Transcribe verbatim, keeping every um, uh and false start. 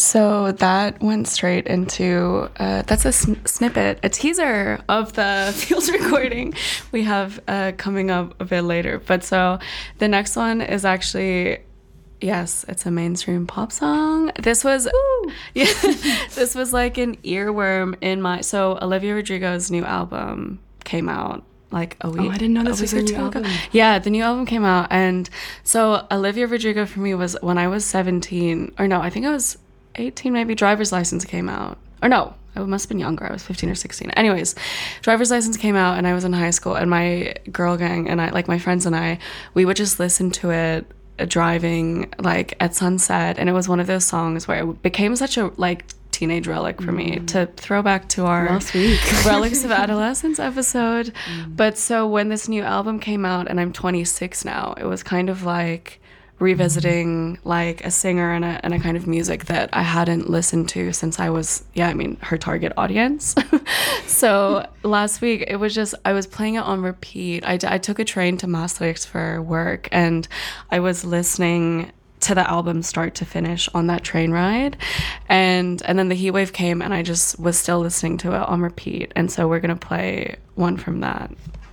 So that went straight into, uh, that's a sn- snippet, a teaser of the Feels recording we have uh, coming up a bit later. But so the next one is actually, yes, it's a mainstream pop song. This was, Ooh. yeah, this was like an earworm in my, so Olivia Rodrigo's new album came out like a week. Oh, I didn't know this was a new album. Yeah, the new album came out. And so Olivia Rodrigo for me was when I was seventeen, or no, I think I was eighteen maybe. Driver's License came out. Or no, I must have been younger. I was fifteen or sixteen. Anyways, Driver's License came out and I was in high school, and my girl gang and I, like my friends and I, we would just listen to it uh, driving like at sunset. And it was one of those songs where it became such a like teenage relic for me, mm. to throw back to our last week Relics of Adolescence episode. Mm. But so when this new album came out, and I'm twenty-six now, it was kind of like revisiting like a singer and a, and a kind of music that I hadn't listened to since I was, yeah, I mean, her target audience. So last week, it was just, I was playing it on repeat. I, I took a train to Maastricht for work, and I was listening to the album start to finish on that train ride, and and then the heat wave came, and I just was still listening to it on repeat. And so we're gonna play one from that.